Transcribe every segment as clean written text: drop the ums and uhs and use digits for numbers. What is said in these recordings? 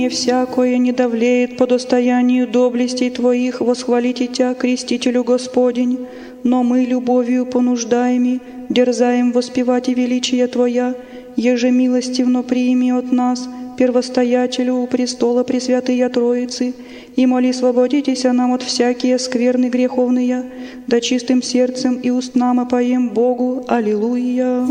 И всякое не давлеет по достоянию доблестей Твоих восхвалите Тя, крестителю Господень, но мы любовью понуждаеми дерзаем воспевать и величие Твоя, еже милостивно приими от нас, первостоятелю у престола Пресвятыя Троицы, и моли свободитеся нам от всякие скверны греховные, да чистым сердцем и устнама поем Богу. Аллилуйя.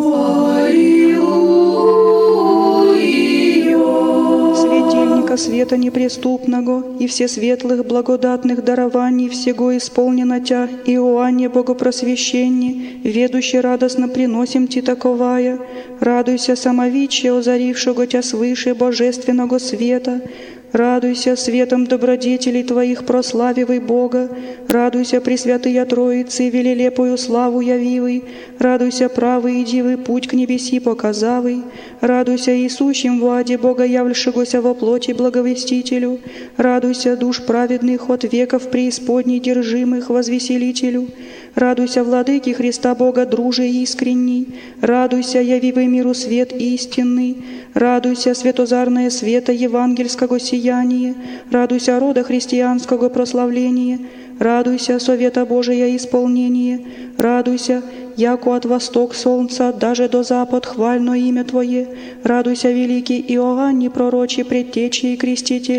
Светильника света неприступного и все светлых благодатных дарований всего исполнено Тя, Иоанне Богопросвященни, ведуще радостно приносим Ти таковая. Радуйся, самовичье, озарившего Тя свыше божественного света. Радуйся светом добродетелей Твоих, прославивай Бога. Радуйся, Пресвятыя Троицы, велелепую славу явивый. Радуйся, правый и дивый путь к небеси показавый. Радуйся, Иисущим в аде Бога явлшегося во плоти благовестителю. Радуйся, душ праведных от веков преисподней держимых возвеселителю. Радуйся, владыки Христа Бога, друже искренний. Радуйся, явивый миру свет истинный. Радуйся, светозарное света евангельского сияние. Радуйся, рода христианского прославления. Радуйся, совета Божия исполнение. Радуйся, яко от восток солнца даже до запад хвально имя Твое. Радуйся, великий Иоанне, пророче, предтечи и креститель.